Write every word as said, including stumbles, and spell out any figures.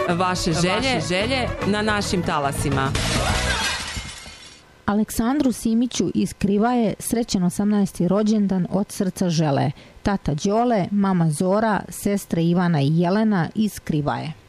vaše želje, vaše želje na našim talasima. Aleksandru Simiću iz Krivaje srećen osamnaesti rođendan od srca žele. Tata Đole, mama Zora, sestre Ivana i Jelena iz Krivaje.